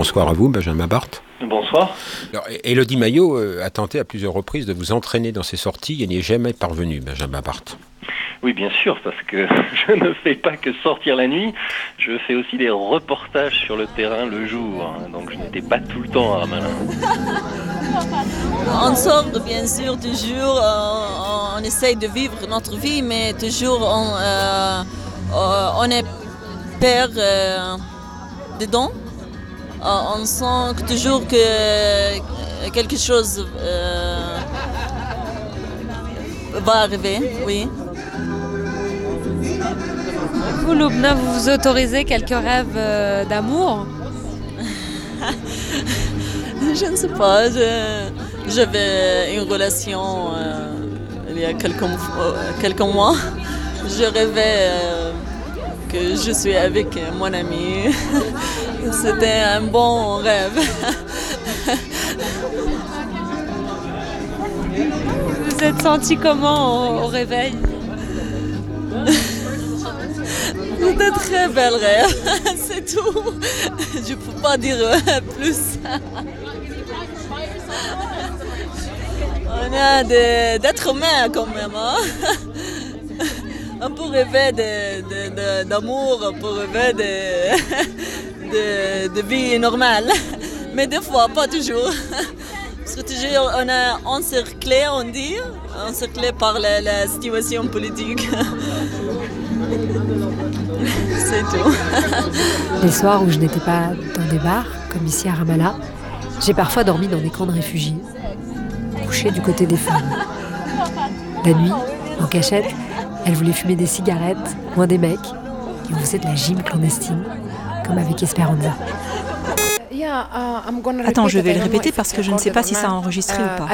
Bonsoir à vous, Benjamin Barthes. Bonsoir. Alors, Élodie Maillot a tenté à plusieurs reprises de vous entraîner dans ses sorties et n'y est jamais parvenu, Benjamin Barthes. Oui, bien sûr, parce que je ne fais pas que sortir la nuit, je fais aussi des reportages sur le terrain le jour, donc je n'étais pas tout le temps à Ramallah. On sort bien sûr toujours, on essaye de vivre notre vie, mais toujours on est peur dedans. On sent que toujours que quelque chose va arriver, oui. Vous, Loubna, vous vous autorisez quelques rêves d'amour? Je ne sais pas, j'avais une relation il y a quelques mois. Je rêvais que je suis avec mon ami. C'était un bon rêve. Vous vous êtes senti comment au réveil? C'était très bel rêve, c'est tout. Je ne peux pas dire plus. On a d'êtres humains quand même. Hein? On peut rêver d'amour, on peut rêver de vie normale. Mais des fois, pas toujours. Parce que toujours on est encerclé, on dit, encerclé par la situation politique. C'est tout. Les soirs où je n'étais pas dans des bars, comme ici à Ramallah, j'ai parfois dormi dans des camps de réfugiés, couché du côté des femmes. La nuit, en cachette, elles voulaient fumer des cigarettes, loin des mecs, et on faisait de la gym clandestine, comme avec Esperanza. Attends, je vais le répéter parce que je ne sais pas si ça a enregistré ou pas.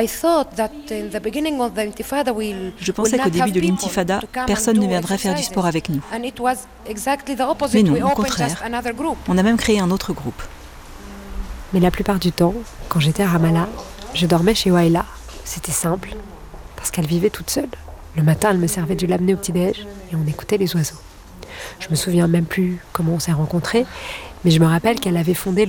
Je pensais qu'au début de l'intifada, personne ne viendrait faire du sport avec nous. Mais non, au contraire. On a même créé un autre groupe. Mais la plupart du temps, quand j'étais à Ramallah, je dormais chez Waila. C'était simple, parce qu'elle vivait toute seule. Le matin, elle me servait du lamné au petit-déj et on écoutait les oiseaux. Je me souviens même plus comment on s'est rencontrés, mais je me rappelle qu'elle avait fondé